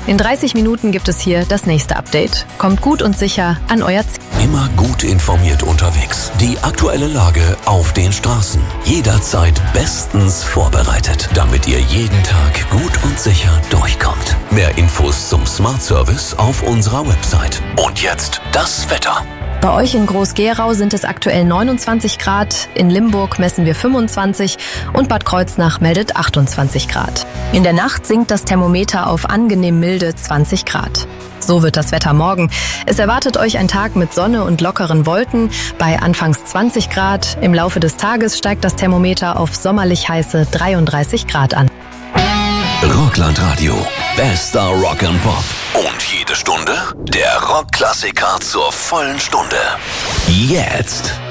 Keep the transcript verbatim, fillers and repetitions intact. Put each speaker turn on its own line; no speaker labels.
In dreißig Minuten gibt es hier das nächste Update. Kommt gut und sicher an euer Ziel.
Immer gut informiert unterwegs. Die aktuelle Lage auf den Straßen. Jederzeit bestens vorbereitet, damit ihr jeden Tag gut und sicher durchkommt. Mehr Infos zum Smart Service auf unserer Website. Und jetzt das Wetter.
Bei euch in Groß-Gerau sind es aktuell neunundzwanzig Grad, in Limburg messen wir fünfundzwanzig und Bad Kreuznach meldet achtundzwanzig Grad. In der Nacht sinkt das Thermometer auf angenehm milde zwanzig Grad. So wird das Wetter morgen. Es erwartet euch ein Tag mit Sonne und lockeren Wolken bei anfangs zwanzig Grad. Im Laufe des Tages steigt das Thermometer auf sommerlich heiße dreiunddreißig Grad an.
Rockland-Radio. Bester Rock and Pop. Und jede Stunde der Rockklassiker zur vollen Stunde. Jetzt.